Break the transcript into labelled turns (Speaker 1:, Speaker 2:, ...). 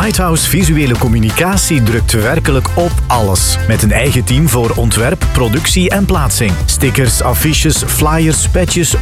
Speaker 1: Lighthouse Visuele Communicatie drukt werkelijk op alles. Met een eigen team voor ontwerp, productie en plaatsing. Stickers, affiches, flyers, patches,